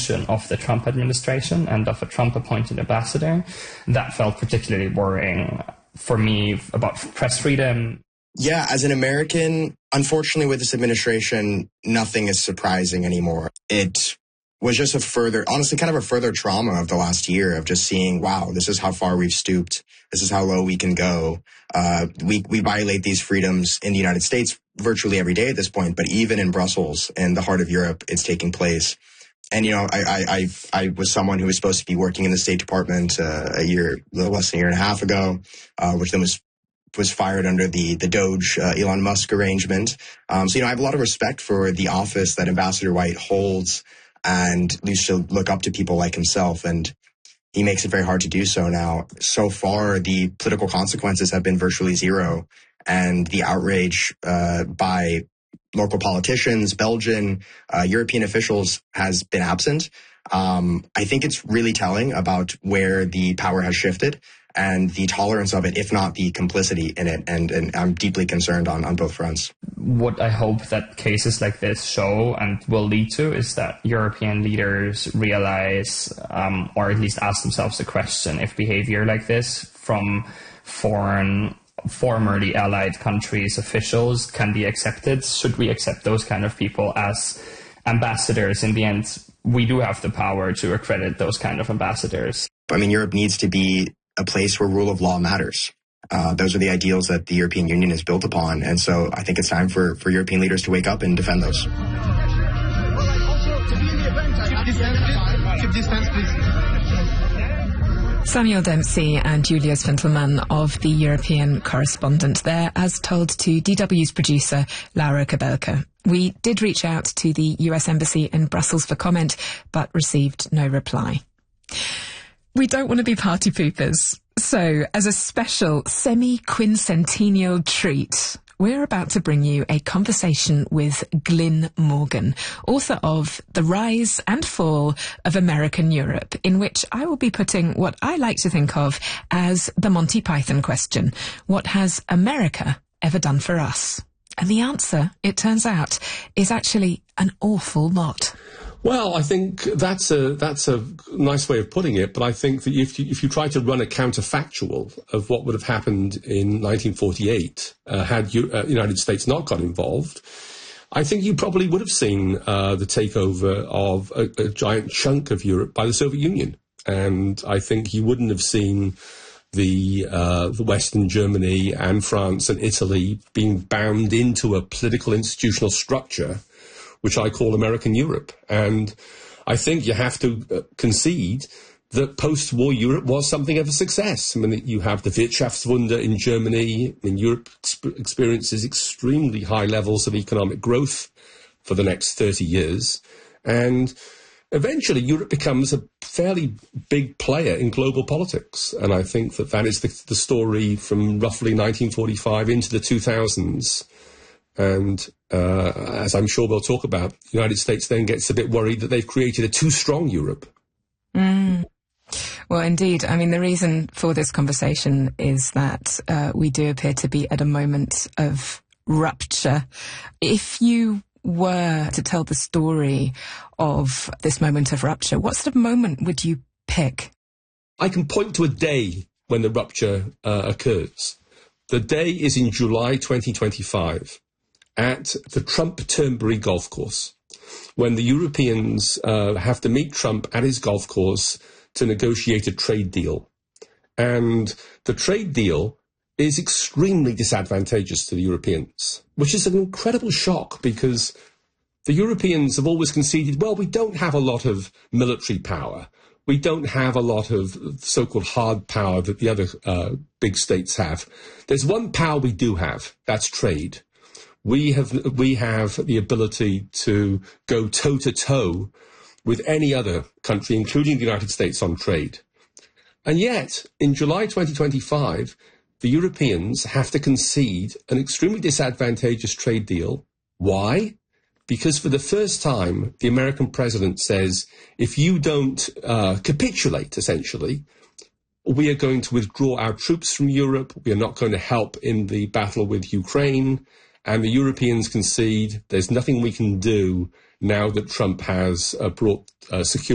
intention of the Trump administration and of a Trump-appointed ambassador. That felt particularly worrying for me about press freedom. Yeah, as an American, unfortunately with this administration, nothing is surprising anymore. It was just honestly kind of a further trauma of the last year of just seeing, wow, this is how far we've stooped. This is how low we can go. We violate these freedoms in the United States virtually every day at this point, but even in Brussels, in the heart of Europe, it's taking place. And, I was someone who was supposed to be working in the State Department a little less than a year and a half ago, which then was fired under the Doge Elon Musk arrangement. So I have a lot of respect for the office that Ambassador White holds, and at least to look up to people like himself. And he makes it very hard to do so now. So far, the political consequences have been virtually zero, and the outrage by local politicians, Belgian, European officials has been absent. I think it's really telling about where the power has shifted and the tolerance of it, if not the complicity in it. And I'm deeply concerned on both fronts. What I hope that cases like this show and will lead to is that European leaders realize, or at least ask themselves the question, if behavior like this from formerly allied countries' officials can be accepted. Should we accept those kind of people as ambassadors? In the end, we do have the power to accredit those kind of ambassadors. I mean, Europe needs to be a place where rule of law matters. Those are the ideals that the European Union is built upon. And so I think it's time for European leaders to wake up and defend those. Samuel Dempsey and Julius Vintelmann of the European Correspondent there, as told to DW's producer, Laura Kabelka. We did reach out to the US Embassy in Brussels for comment, but received no reply. We don't want to be party poopers. So, as a special semi-quincentennial treat, we're about to bring you a conversation with Glyn Morgan, author of The Rise and Fall of American Europe, in which I will be putting what I like to think of as the Monty Python question. What has America ever done for us? And the answer, it turns out, is actually an awful lot. Well, I think that's a nice way of putting it, but I think that if you try to run a counterfactual of what would have happened in 1948 had United States not got involved, I think you probably would have seen the takeover of a giant chunk of Europe by the Soviet Union, and I think you wouldn't have seen the Western Germany and France and Italy being bound into a political institutional structure which I call American Europe. And I think you have to concede that post-war Europe was something of a success. I mean, you have the Wirtschaftswunder in Germany. I mean, Europe experiences extremely high levels of economic growth for the next 30 years. And eventually, Europe becomes a fairly big player in global politics. And I think that is the story from roughly 1945 into the 2000s. And as I'm sure we'll talk about, the United States then gets a bit worried that they've created a too strong Europe. Well, indeed. I mean, the reason for this conversation is that we do appear to be at a moment of rupture. If you were to tell the story of this moment of rupture, what sort of moment would you pick? I can point to a day when the rupture occurs. The day is in July 2025. At the Trump-Turnberry golf course, when the Europeans have to meet Trump at his golf course to negotiate a trade deal. And the trade deal is extremely disadvantageous to the Europeans, which is an incredible shock because the Europeans have always conceded, well, we don't have a lot of military power. We don't have a lot of so-called hard power that the other big states have. There's one power we do have, that's trade. We have the ability to go toe-to-toe with any other country, including the United States, on trade. And yet, in July 2025, the Europeans have to concede an extremely disadvantageous trade deal. Why? Because for the first time, the American president says, if you don't capitulate, essentially, we are going to withdraw our troops from Europe. We are not going to help in the battle with Ukraine. And the Europeans concede there's nothing we can do now that Trump has brought security